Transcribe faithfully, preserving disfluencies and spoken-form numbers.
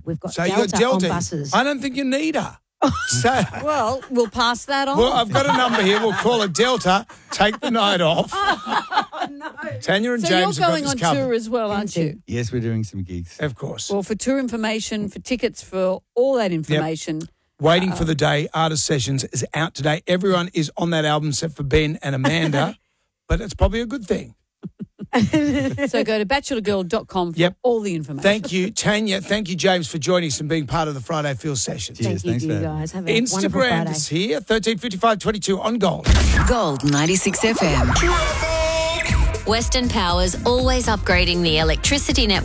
We've got So Delta, you got Delta. on buses. I don't think you need her. So, Well, we'll pass that on. well, I've got a number here. We'll call it Delta. Take the night off. no. Tanya and so James you're have got going this on covered. tour as well, aren't you? Yes, we're doing some gigs. Of course. Well, for tour information, for tickets, for all that information. Waiting for the Day, Artist Sessions is out today. Everyone is on that album except for Ben and Amanda, but it's probably a good thing. So go to bachelor girl dot com for Yep. all the information. Thank you, Tanya. Thank you, James, for joining us and being part of the Friday Feel session. Cheers, Thank you, thanks you for having me. guys. Have a wonderful Instagram Friday. is here, thirteen fifty-five twenty-two on Gold. Gold ninety-six F M. Western Power's always upgrading the electricity network.